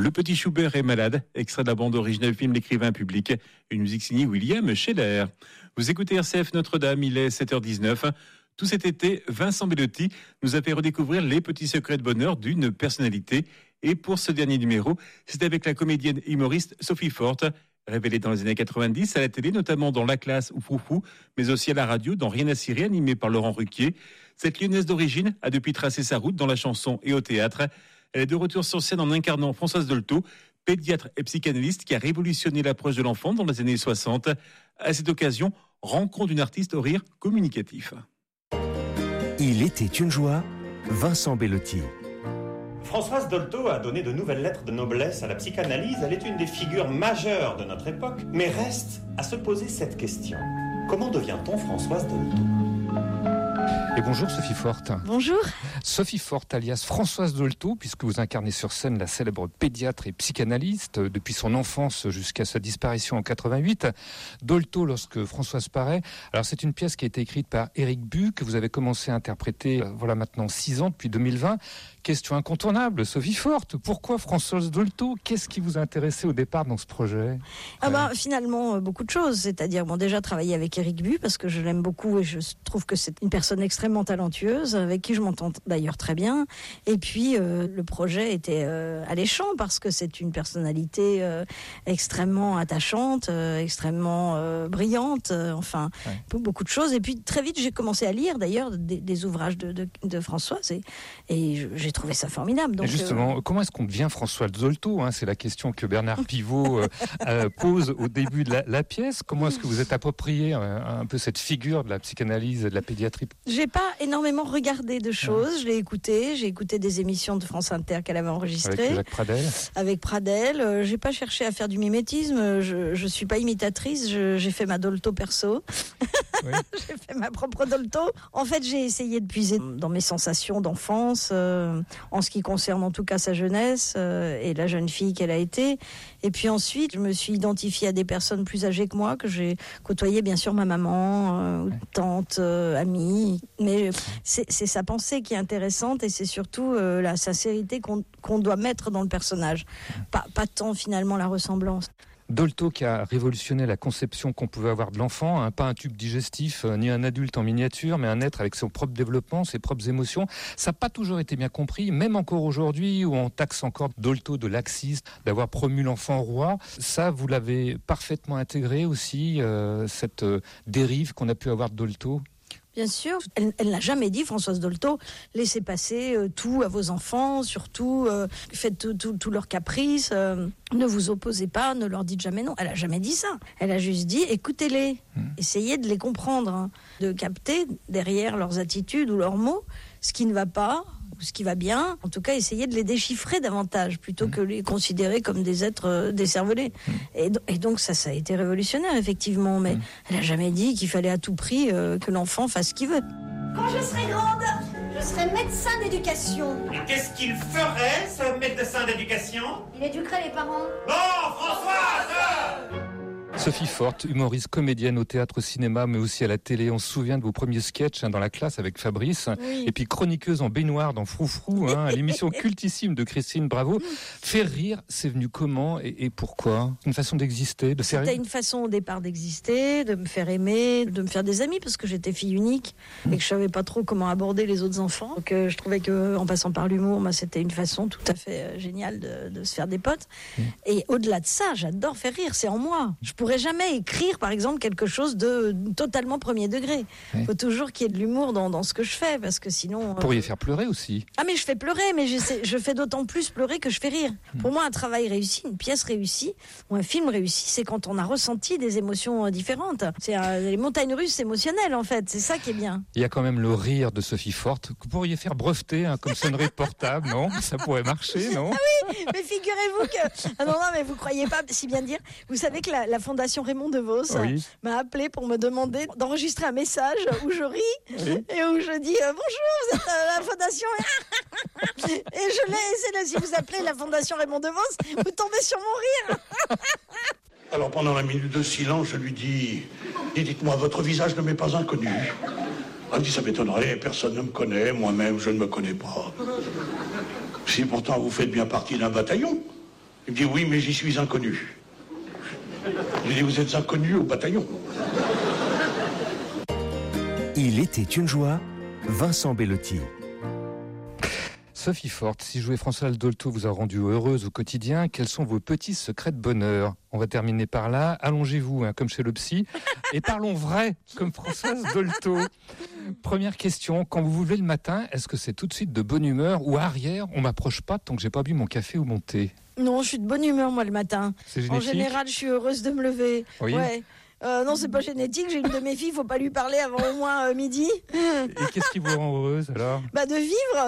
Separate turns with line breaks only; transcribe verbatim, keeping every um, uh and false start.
Le petit Schubert est malade, extrait de la bande originale film L'écrivain public, une musique signée William Scheller. Vous écoutez R C F Notre-Dame, il est sept heures dix-neuf. Tout cet été, Vincent Bellotti nous a fait redécouvrir les petits secrets de bonheur d'une personnalité. Et pour ce dernier numéro, c'est avec la comédienne humoriste Sophie Forte, révélée dans les années quatre-vingt-dix à la télé, notamment dans La Classe ou Foufou, mais aussi à la radio dans Rien à cirer, animé par Laurent Ruquier. Cette lyonnaise d'origine a depuis tracé sa route dans la chanson et au théâtre. Elle est de retour sur scène en incarnant Françoise Dolto, pédiatre et psychanalyste qui a révolutionné l'approche de l'enfant dans les années soixante. À cette occasion, rencontre d'une artiste au rire communicatif.
Il était une joie, Vincent Bellotti.
Françoise Dolto a donné de nouvelles lettres de noblesse à la psychanalyse. Elle est une des figures majeures de notre époque, mais reste à se poser cette question. Comment devient-on Françoise Dolto ?
Et bonjour Sophie Forte.
Bonjour.
Sophie Forte alias Françoise Dolto, puisque vous incarnez sur scène la célèbre pédiatre et psychanalyste depuis son enfance jusqu'à sa disparition en quatre-vingt-huit. Dolto lorsque Françoise paraît. Alors c'est une pièce qui a été écrite par Éric Bu, que vous avez commencé à interpréter euh, voilà maintenant six ans, depuis deux mille vingt. Question incontournable, Sophie Forte, pourquoi Françoise Dolto ? Qu'est-ce qui vous a intéressé au départ dans ce projet ?
Ah bah, finalement, beaucoup de choses. C'est-à-dire, bon, déjà travailler avec Éric Bu, parce que je l'aime beaucoup et je trouve que c'est une personne extrêmement talentueuse, avec qui je m'entends d'ailleurs très bien. Et puis, euh, le projet était euh, alléchant, parce que c'est une personnalité euh, extrêmement attachante, euh, extrêmement euh, brillante, euh, enfin, ouais. beaucoup de choses. Et puis, très vite, j'ai commencé à lire, d'ailleurs, des, des ouvrages de, de, de Françoise, et, et j'ai trouvé ça formidable. Donc,
et justement, euh... comment est-ce qu'on devient Françoise Dolto, hein, c'est la question que Bernard Pivot euh, euh, pose au début de la, la pièce. Comment est-ce que vous êtes approprié euh, un peu cette figure de la psychanalyse et de la pédiatrie ?
J'ai pas énormément regardé de choses. Ouais. Je l'ai écouté. J'ai écouté des émissions de France Inter qu'elle avait enregistrées.
Avec Jacques Pradel.
Avec Pradel. Euh, j'ai pas cherché à faire du mimétisme. Je, je suis pas imitatrice. Je, j'ai fait ma Dolto perso. Oui. J'ai fait ma propre Dolto. En fait, j'ai essayé de puiser dans mes sensations d'enfance, euh, en ce qui concerne en tout cas sa jeunesse euh, et la jeune fille qu'elle a été. Et puis ensuite, je me suis identifiée à des personnes plus âgées que moi, que j'ai côtoyé, bien sûr, ma maman, euh, oui. tante, euh, amie. Mais c'est, c'est sa pensée qui est intéressante, et c'est surtout euh, la sincérité qu'on, qu'on doit mettre dans le personnage. Pas, pas tant finalement la ressemblance.
Dolto qui a révolutionné la conception qu'on pouvait avoir de l'enfant, hein, pas un tube digestif, euh, ni un adulte en miniature, mais un être avec son propre développement, ses propres émotions. Ça n'a pas toujours été bien compris, même encore aujourd'hui, où on taxe encore Dolto de laxiste, d'avoir promu l'enfant roi. Ça, vous l'avez parfaitement intégré aussi, euh, cette euh, dérive qu'on a pu avoir de Dolto.
Bien sûr, elle, elle n'a jamais dit, Françoise Dolto, laissez passer euh, tout à vos enfants, surtout euh, faites tous tout, tout leurs caprices, euh, ne vous opposez pas, ne leur dites jamais non. Elle n'a jamais dit ça. Elle a juste dit, écoutez-les, mmh. essayez de les comprendre, hein, de capter derrière leurs attitudes ou leurs mots ce qui ne va pas, ou ce qui va bien. En tout cas, essayez de les déchiffrer davantage, plutôt mmh. que les considérer comme des êtres euh, décervelés. Mmh. Et, et donc ça, ça a été révolutionnaire, effectivement, mais mmh. elle n'a jamais dit qu'il fallait à tout prix euh, que l'enfant fasse ce qu'il veut.
Quand je serai grande, je serai médecin d'éducation.
Et qu'est-ce qu'il ferait, ce médecin d'éducation ?
Il éduquerait les parents.
Non, Françoise !
Sophie Forte, humoriste, comédienne au théâtre, au cinéma, mais aussi à la télé. On se souvient de vos premiers sketchs hein, dans La Classe avec Fabrice. Oui. Et puis chroniqueuse en baignoire dans Froufrou, hein, l'émission cultissime de Christine Bravo. Faire rire, c'est venu comment et, et pourquoi ? Une façon d'exister, de faire rire ?
C'était une façon au départ d'exister, de me faire aimer, de me faire des amis, parce que j'étais fille unique mmh. et que je savais pas trop comment aborder les autres enfants. Donc euh, je trouvais que en passant par l'humour, bah, c'était une façon tout à fait euh, géniale de, de se faire des potes. Mmh. Et au-delà de ça, j'adore faire rire, c'est en moi. Je pourrais jamais écrire, par exemple, quelque chose de totalement premier degré. Il oui. faut toujours qu'il y ait de l'humour dans, dans ce que je fais, parce que sinon...
Vous pourriez euh... faire pleurer aussi.
Ah, mais je fais pleurer, mais je, sais, je fais d'autant plus pleurer que je fais rire. Mmh. Pour moi, un travail réussi, une pièce réussie, ou un film réussi, c'est quand on a ressenti des émotions différentes. C'est euh, les montagnes russes émotionnelles, en fait. C'est ça qui est bien.
Il y a quand même le rire de Sophie Forte, que vous pourriez faire breveter, hein, comme sonnerie portable, non ? Ça pourrait marcher, non ?
Ah oui, mais figurez-vous que... Ah non, non, mais vous croyez pas, si bien dire, vous savez que la, la Fondation Raymond DeVos oui. m'a appelé pour me demander d'enregistrer un message où je ris oui. et où je dis euh, bonjour, vous êtes à la Fondation et je l'ai, c'est là, si vous appelez la Fondation Raymond DeVos, vous tombez sur mon rire.
Alors pendant la minute de silence, je lui dis, dites-moi, votre visage ne m'est pas inconnu. Elle dit, ça m'étonnerait, personne ne me connaît, moi-même je ne me connais pas. Si pourtant vous faites bien partie d'un bataillon. Il me dit, oui, mais j'y suis inconnu. Je lui dis, vous êtes inconnu au bataillon.
Il était une joie, Vincent Bellotti.
Sophie Forte, si jouer François Dolto vous a rendu heureuse au quotidien, quels sont vos petits secrets de bonheur? On va terminer par là. Allongez-vous, hein, comme chez le psy, et parlons vrai, comme Françoise Dolto. Première question, quand vous vous levez le matin, est-ce que c'est tout de suite de bonne humeur ou arrière, on m'approche pas tant que j'ai pas bu mon café ou mon thé?
Non, je suis de bonne humeur, moi, le matin.
C'est
En
génétique?
général, je suis heureuse de me lever.
Oui.
Ouais. Euh, non, c'est pas génétique. J'ai une de mes filles, faut pas lui parler avant au moins euh, midi.
Et qu'est-ce qui vous rend heureuse alors?
Bah, de vivre.